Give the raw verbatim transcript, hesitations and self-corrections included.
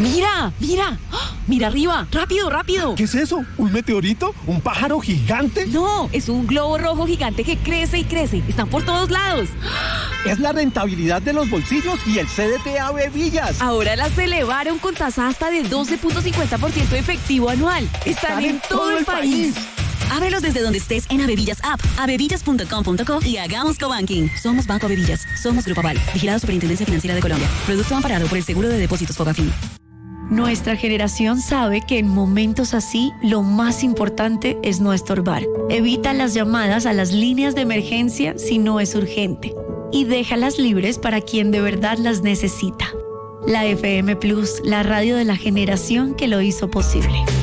¡Mira! ¡Mira! ¡Ah! ¡Mira arriba! ¡Rápido, rápido! ¿Qué es eso? ¿Un meteorito? ¿Un pájaro gigante? No, es un globo rojo gigante que crece y crece. Están por todos lados. Es la rentabilidad de los bolsillos y el C D T Ave Villas. Ahora las elevaron con tasa hasta de doce punto cincuenta por ciento efectivo anual. Están, Están en, en todo el país. país. Ábrelos desde donde estés en Avevillas App, avevillas punto com punto co y hagamos cobanking. Somos Banco Avevillas. Somos Grupo Aval. Vigilado Superintendencia Financiera de Colombia. Producto amparado por el Seguro de Depósitos Fogafín. Nuestra generación sabe que en momentos así lo más importante es no estorbar. Evita las llamadas a las líneas de emergencia si no es urgente y déjalas libres para quien de verdad las necesita. La F M Plus, la radio de la generación que lo hizo posible.